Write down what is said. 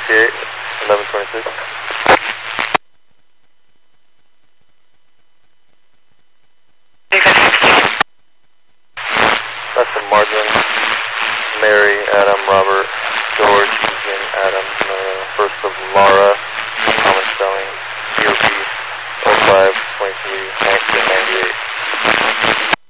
68, 1126. That's in Margin, Mary, Adam, Robert, George, Eugene, Adam, first of Laura, common spelling, DOB 05 23 1998.